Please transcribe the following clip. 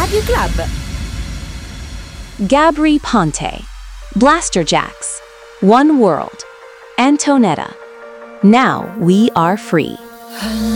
Radio Club. Gabri Ponte, Blasterjaxx, One World, Antonetta. Now we are free.